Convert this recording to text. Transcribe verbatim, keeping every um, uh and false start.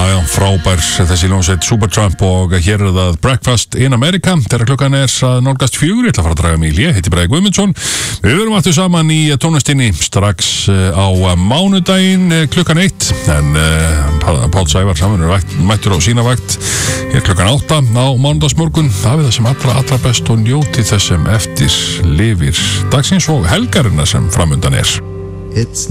já, frábær þessi ljónsveit Supertramp og hér er það Breakfast in America þegar klukkan er að nálgast fjögur. Ég ætla að fara að draga mig í hlé, heiti Bragi Guðmundsson. Við verum aftur saman í tónlistinni strax á mánudaginn klukkan eitt en uh, Páll Sævar saman er vægt, mættur á sína vakt hér klukkan átta á mánudagsmorgun. Það er það sem allra, allra best og njóti þess sem eftir lifir dagsins og helgarinnar sem framundan er. It's